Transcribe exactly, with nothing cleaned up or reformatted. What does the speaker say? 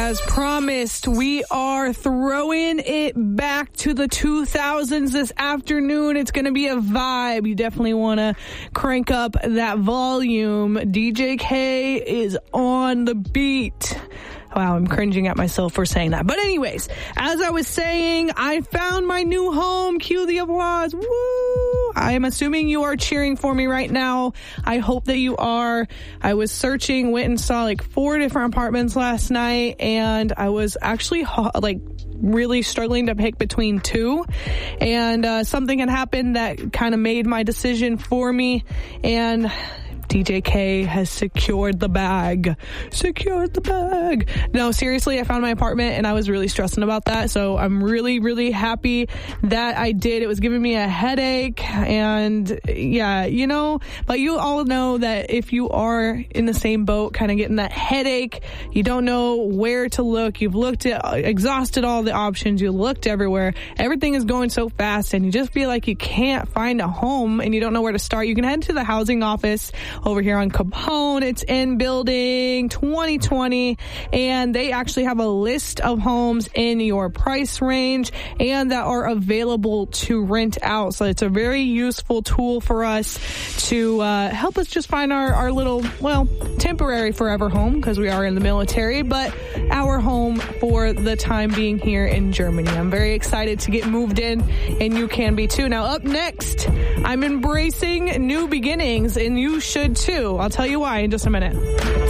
as promised, we are throwing it back to the two thousands this afternoon. It's going to be a vibe. You definitely want to crank up that volume. D J K is on the beat. Wow, I'm cringing at myself for saying that. But anyways, as I was saying, I found my new home. Cue the applause. Woo! I am assuming you are cheering for me right now. I hope that you are. I was searching, went and saw like four different apartments last night, and I was actually like really struggling to pick between two. And uh, something had happened that kind of made my decision for me. And D J K has secured the bag. Secured the bag. No, seriously, I found my apartment and I was really stressing about that. So I'm really, really happy that I did. It was giving me a headache. And yeah, you know, but you all know that if you are in the same boat, kind of getting that headache, you don't know where to look. You've looked at, exhausted all the options. You looked everywhere. Everything is going so fast and you just feel like you can't find a home and you don't know where to start. You can head to the housing office over here on Capone. It's in building twenty twenty, and they actually have a list of homes in your price range and that are available to rent out. So it's a very useful tool for us to uh, help us just find our, our little, well, temporary forever home, because we are in the military, but our home for the time being here in Germany. I'm very excited to get moved in, and you can be too. Now, up next, I'm embracing new beginnings, and you should too. I'll tell you why in just a minute.